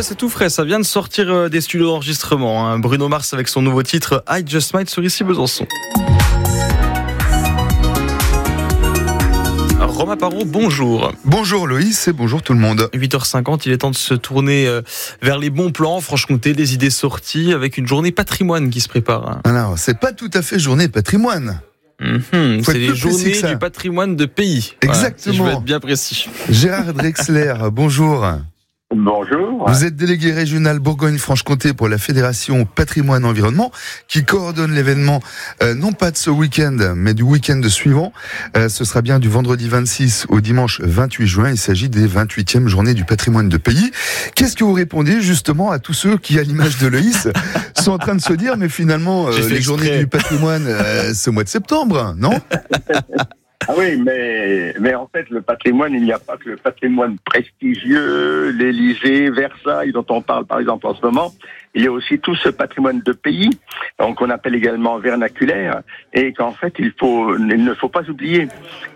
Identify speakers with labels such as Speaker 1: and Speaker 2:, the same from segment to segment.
Speaker 1: c'est tout frais, ça vient de sortir des studios d'enregistrement. Hein. Bruno Mars avec son nouveau titre I Just Might sur ici Besançon. Romain Parot, bonjour.
Speaker 2: Bonjour Loïs et bonjour tout le monde.
Speaker 1: 8h50, il est temps de se tourner vers les bons plans. Franche-Comté, des idées sorties avec une journée patrimoine qui se prépare. Hein.
Speaker 2: Alors, c'est pas tout à fait journée patrimoine.
Speaker 1: C'est les journées du patrimoine de pays.
Speaker 2: Exactement.
Speaker 1: Voilà, si je veux être bien précis.
Speaker 2: Gérard Drexler, bonjour.
Speaker 3: Bonjour.
Speaker 2: Vous êtes délégué régional Bourgogne-Franche-Comté pour la Fédération Patrimoine Environnement qui coordonne l'événement non pas de ce week-end mais du week-end suivant. Ce sera bien du vendredi 26 au dimanche 28 juin. Il s'agit des 28e journées du patrimoine de pays. Qu'est-ce que vous répondez justement à tous ceux qui, à l'image de Loïs, sont en train de se dire mais finalement les journées du patrimoine ce mois de septembre, non?
Speaker 3: Ah oui, mais en fait, le patrimoine, il n'y a pas que le patrimoine prestigieux, l'Élysée, Versailles, dont on parle par exemple en ce moment. Il y a aussi tout ce patrimoine de pays, donc qu'on appelle également vernaculaire, et qu'en fait, il ne faut pas oublier.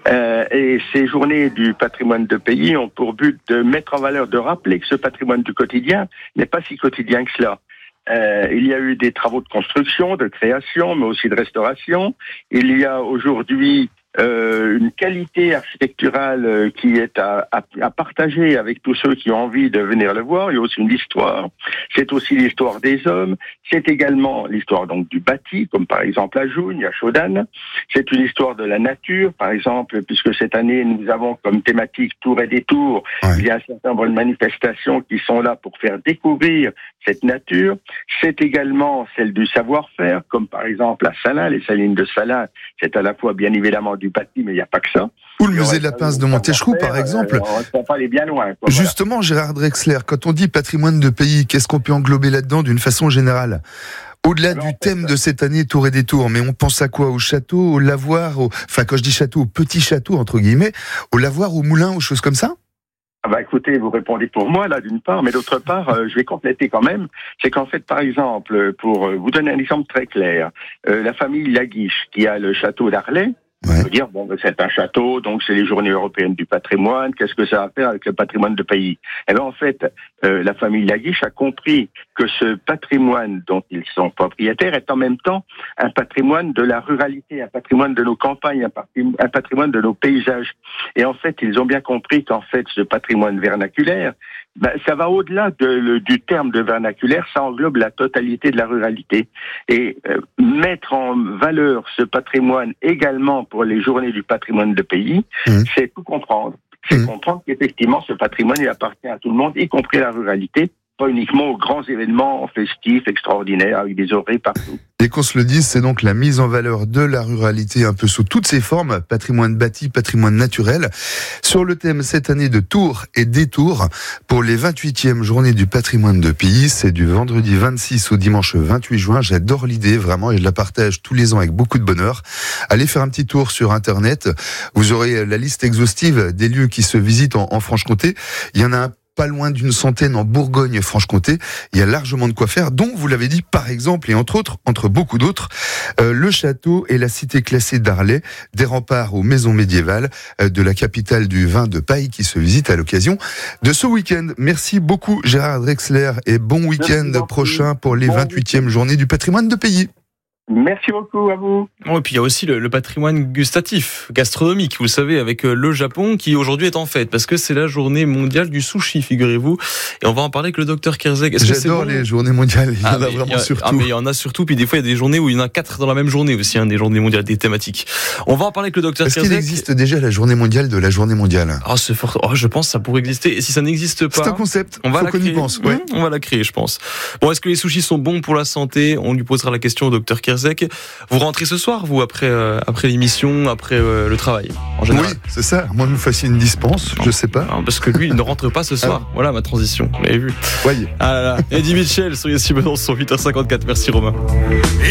Speaker 3: Et ces journées du patrimoine de pays ont pour but de mettre en valeur, de rappeler que ce patrimoine du quotidien n'est pas si quotidien que cela. Il y a eu des travaux de construction, de création, mais aussi de restauration. Il y a aujourd'hui une qualité architecturale qui est à partager avec tous ceux qui ont envie de venir le voir. Il y a aussi une histoire. C'est aussi l'histoire des hommes. C'est également l'histoire donc du bâti, comme par exemple à Jougne, à Chaudane. C'est une histoire de la nature, par exemple, puisque cette année nous avons comme thématique Tour et détour. Ouais. Il y a un certain nombre de manifestations qui sont là pour faire découvrir cette nature. C'est également celle du savoir-faire, comme par exemple à Salins, les salines de Salins. C'est à la fois bien évidemment du bâti, mais il n'y a pas que ça.
Speaker 2: Ou le musée de la pince de Montécheroux, par exemple.
Speaker 3: On ne peut pas aller bien loin. Quoi,
Speaker 2: justement, voilà. Gérard Drexler, quand on dit patrimoine de pays, qu'est-ce qu'on peut englober là-dedans d'une façon générale ? Au-delà du thème de cette année, Tour et détour, mais on pense à quoi ? Au château, au lavoir, enfin quand je dis château, au petit château, entre guillemets, au lavoir, au moulin, aux choses comme ça ?
Speaker 3: Écoutez, vous répondez pour moi, là, d'une part, mais d'autre part, je vais compléter quand même. C'est qu'en fait, par exemple, pour vous donner un exemple très clair, la famille Laguiche, qui a le château d'Arlay, on peut dire, c'est un château, donc c'est les journées européennes du patrimoine, qu'est-ce que ça a à faire avec le patrimoine de pays ? Eh bien, en fait, la famille Laguiche a compris que ce patrimoine dont ils sont propriétaires est en même temps un patrimoine de la ruralité, un patrimoine de nos campagnes, un patrimoine de nos paysages. Et en fait, ils ont bien compris qu'en fait, ce patrimoine vernaculaire, ça va au-delà du terme de vernaculaire, ça englobe la totalité de la ruralité. Et mettre en valeur ce patrimoine également pour les journées du patrimoine de pays, c'est tout comprendre. C'est comprendre qu'effectivement, ce patrimoine, il appartient à tout le monde, y compris la ruralité, pas uniquement aux grands événements festifs, extraordinaires, avec des orées partout.
Speaker 2: Et qu'on se le dise, c'est donc la mise en valeur de la ruralité un peu sous toutes ses formes, patrimoine bâti, patrimoine naturel, sur le thème cette année de Tour et détour pour les 28e journées du patrimoine de pays. C'est du vendredi 26 au dimanche 28 juin. J'adore l'idée, vraiment, et je la partage tous les ans avec beaucoup de bonheur. Allez faire un petit tour sur Internet. Vous aurez la liste exhaustive des lieux qui se visitent en Franche-Comté. Il y en a pas loin d'une centaine en Bourgogne-Franche-Comté. Il y a largement de quoi faire, dont, vous l'avez dit, par exemple, et entre beaucoup d'autres, le château et la cité classée d'Arlay, des remparts aux maisons médiévales de la capitale du vin de paille qui se visite à l'occasion de ce week-end. Merci beaucoup Gérard Drexler et bon week-end prochain pour les 28e journées du patrimoine de pays.
Speaker 3: Merci beaucoup à vous.
Speaker 1: Et puis il y a aussi le patrimoine gustatif, gastronomique, vous savez, avec le Japon qui aujourd'hui est en fête, parce que c'est la journée mondiale du sushi, figurez-vous. Et on va en parler avec le docteur Kerzeg.
Speaker 2: J'adore les journées mondiales, il y en a vraiment surtout.
Speaker 1: Mais il y en a surtout, puis des fois il y a des journées où il y en a 4 dans la même journée aussi, des journées mondiales, des thématiques. On va en parler avec le docteur Kerzeg.
Speaker 2: Est-ce qu'il existe déjà la journée mondiale de la journée mondiale ?
Speaker 1: C'est fort. Je pense que ça pourrait exister. Et si ça n'existe pas...
Speaker 2: C'est un concept,
Speaker 1: on va
Speaker 2: faut qu'on y pense. Ouais.
Speaker 1: On va la créer, je pense. Bon, est-ce que les sushis sont bons pour la santé ? On lui posera la question au docteur Kerzeg. Vous rentrez ce soir, vous, après l'émission, après le travail, en général?
Speaker 2: Oui, c'est ça. Moi, nous fassiez une dispense, je sais pas.
Speaker 1: Non, parce que lui, il ne rentre pas ce soir. Voilà ma transition. Vous l'avez vu.
Speaker 2: Voyez.
Speaker 1: Ah là là. Eddie Mitchell sur ici Besançon, 8h54. Merci Romain.